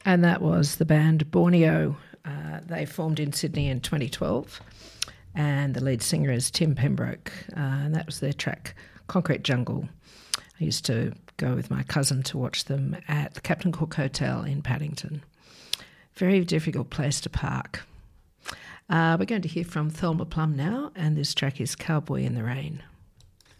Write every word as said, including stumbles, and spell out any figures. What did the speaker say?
And that was the band Borneo. Uh, they formed in Sydney in twenty twelve, and the lead singer is Tim Pembroke, uh, and that was their track Concrete Jungle. I used to go with my cousin to watch them at the Captain Cook Hotel in Paddington. Very difficult place to park. Uh, we're going to hear from Thelma Plum now, and this track is Cowboy in the Rain.